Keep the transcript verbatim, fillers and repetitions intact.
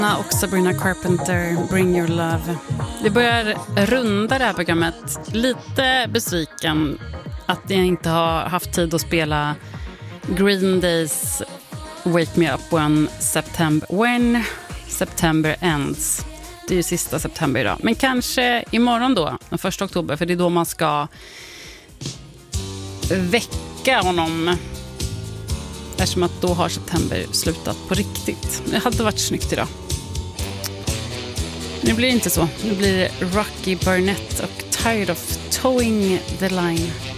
Och Sabrina Carpenter, Bring Your Love. Vi börjar runda det här programmet. Lite besviken att jag inte har haft tid att spela Green Days Wake Me Up When September, when September Ends. Det är ju sista september idag. Men kanske imorgon då, den första oktober. För det är då man ska väcka honom. Eftersom att då har september slutat på riktigt. Det hade varit snyggt idag. Nu blir det inte så. Nu blir det Rocky Burnett och Tired of Towing the Line.